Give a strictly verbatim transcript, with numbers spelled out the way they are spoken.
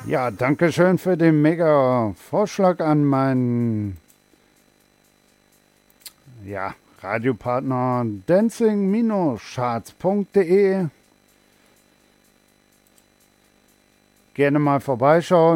Ja, danke schön für den mega Vorschlag an meinen ja, Radiopartner dancing charts punkt de. Gerne mal vorbeischauen.